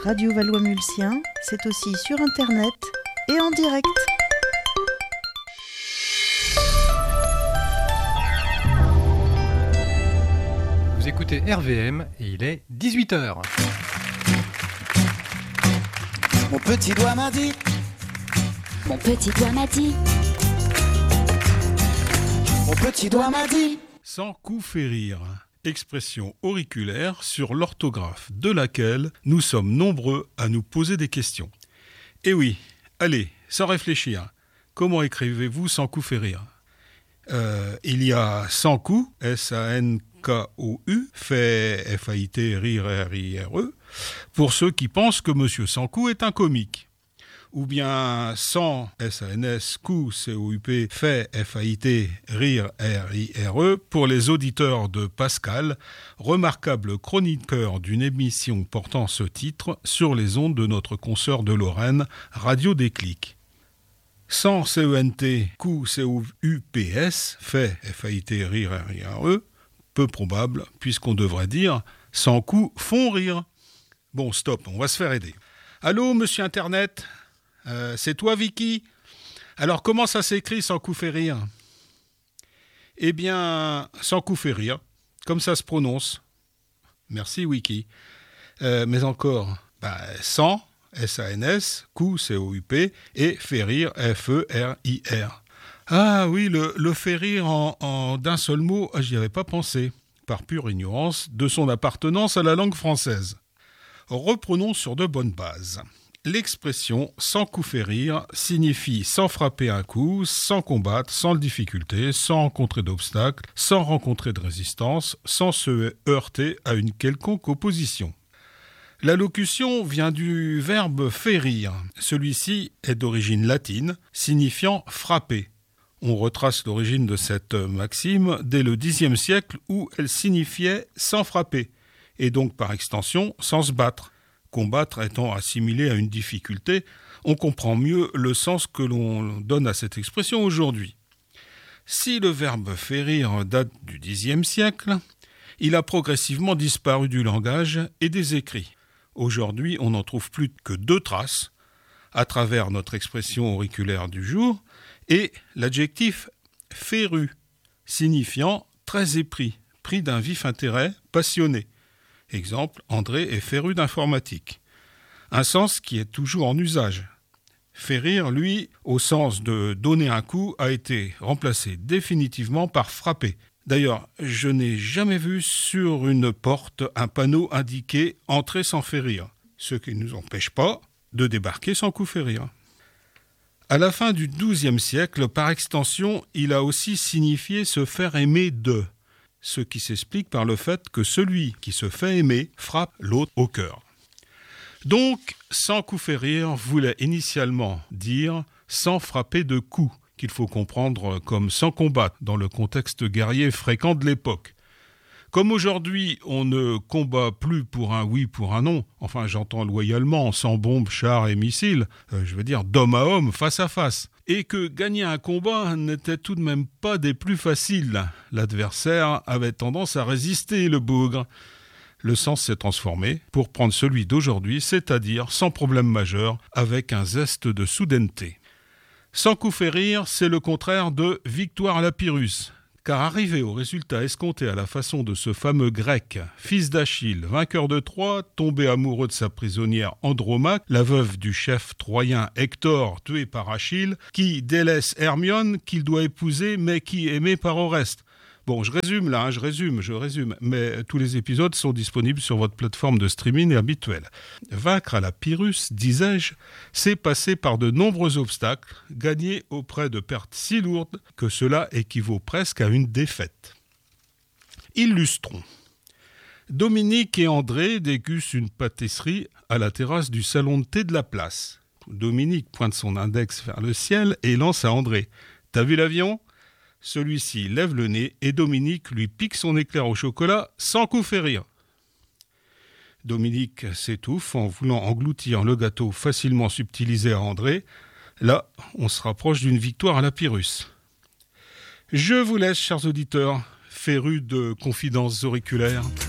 Radio Valois-Mulsien, c'est aussi sur Internet et en direct. Vous écoutez RVM et il est 18h. Mon petit doigt m'a dit. Mon petit doigt m'a dit. Mon petit doigt m'a dit. Sans coup fait rire. Expression auriculaire sur l'orthographe de laquelle nous sommes nombreux à nous poser des questions. Eh oui, allez, sans réfléchir, comment écrivez-vous sans coup fait rire ? Il y a sans coup, S-A-N-K-O-U, fait F-A-I-T, rire, R-I-R-E, pour ceux qui pensent que Monsieur Sankou est un comique. Ou bien sans S-A-N-S, coup, C-O-U-P, fait F-A-I-T, rire, R-I-R-E, pour les auditeurs de Pascal, remarquable chroniqueur d'une émission portant ce titre sur les ondes de notre consoeur de Lorraine, Radio Déclic. Sans C-E-N-T, coup, C-O-U-P-S, fait F-A-I-T, rire, R-I-R-E, peu probable, puisqu'on devrait dire sans coup font rire. Bon, stop, on va se faire aider. Allô, monsieur Internet ? C'est toi, Vicky ? Alors, comment ça s'écrit sans coup fait rire ? Eh bien, sans coup fait rire, comme ça se prononce. Merci, Wiki. Mais encore, sans, S-A-N-S, coup, C-O-U-P, et fait rire, F-E-R-I-R. Ah oui, le fait rire en d'un seul mot, j'y avais pas pensé, par pure ignorance de son appartenance à la langue française. Reprenons sur de bonnes bases. L'expression « sans coup fait rire » signifie sans frapper un coup, sans combattre, sans difficulté, sans rencontrer d'obstacles, sans rencontrer de résistance, sans se heurter à une quelconque opposition. La locution vient du verbe « faire rire ». Celui-ci est d'origine latine, signifiant « frapper ». On retrace l'origine de cette maxime dès le Xe siècle où elle signifiait « sans frapper » et donc par extension « sans se battre ». Combattre étant assimilé à une difficulté, on comprend mieux le sens que l'on donne à cette expression aujourd'hui. Si le verbe « faire rire » date du Xe siècle, il a progressivement disparu du langage et des écrits. Aujourd'hui, on n'en trouve plus que 2 traces, à travers notre expression auriculaire du jour, et l'adjectif « féru », signifiant « très épris », pris d'un vif intérêt, passionné. Exemple, André est féru d'informatique. Un sens qui est toujours en usage. Faire rire, lui, au sens de donner un coup, a été remplacé définitivement par frapper. D'ailleurs, je n'ai jamais vu sur une porte un panneau indiqué « Entrer sans faire rire », ce qui ne nous empêche pas de débarquer sans coup fait rire. À la fin du XIIe siècle, par extension, il a aussi signifié se faire aimer de. Ce qui s'explique par le fait que celui qui se fait aimer frappe l'autre au cœur. Donc, sans coup fait rire voulait initialement dire sans frapper de coups, qu'il faut comprendre comme sans combattre dans le contexte guerrier fréquent de l'époque. Comme aujourd'hui, on ne combat plus pour un oui, pour un non, enfin j'entends loyalement, sans bombes, chars et missiles, d'homme à homme, face à face. Et que gagner un combat n'était tout de même pas des plus faciles. L'adversaire avait tendance à résister, le bougre. Le sens s'est transformé pour prendre celui d'aujourd'hui, c'est-à-dire sans problème majeur, avec un zeste de soudaineté. Sans coup fait rire, c'est le contraire de victoire à la Pyrrhus. Car arrivé au résultat escompté à la façon de ce fameux grec, fils d'Achille, vainqueur de Troie, tombé amoureux de sa prisonnière Andromaque, la veuve du chef troyen Hector, tué par Achille, qui délaisse Hermione, qu'il doit épouser, mais qui est aimé par Oreste. Bon, je résume, mais tous les épisodes sont disponibles sur votre plateforme de streaming habituelle. Vaincre à la Pyrrhus, disais-je, c'est passer par de nombreux obstacles, gagner auprès de pertes si lourdes que cela équivaut presque à une défaite. Illustrons. Dominique et André dégustent une pâtisserie à la terrasse du salon de thé de la place. Dominique pointe son index vers le ciel et lance à André « T'as vu l'avion ?» Celui-ci lève le nez et Dominique lui pique son éclair au chocolat sans coup fait rire. Dominique s'étouffe en voulant engloutir le gâteau facilement subtilisé à André. Là, on se rapproche d'une victoire à la Pyrrhus. Je vous laisse, chers auditeurs, férus de confidences auriculaires.